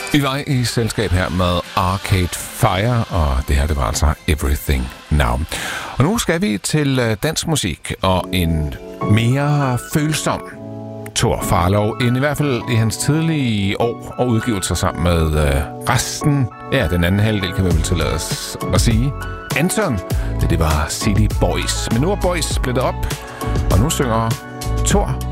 Vi var i selskab her med Arcade Fire, og det her, det var altså Everything Now. Og nu skal vi til dansk musik og en mere følsom Thor Farlov, end i hvert fald i hans tidlige år og udgivelser sammen med resten. Ja, den anden halvdel kan vi vel tillade os at sige. Anton, det var City Boys. Men nu er Boys splittet op, og nu synger Thor